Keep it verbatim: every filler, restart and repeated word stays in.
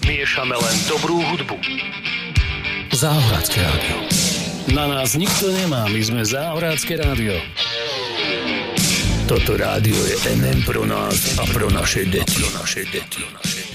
Miešame len dobrú hudbu. Záhradské rádio. Na nás nikto nemá, my sme Záhradské rádio. Toto rádio je en em pro nás a pro naše deti. A pro naše deti.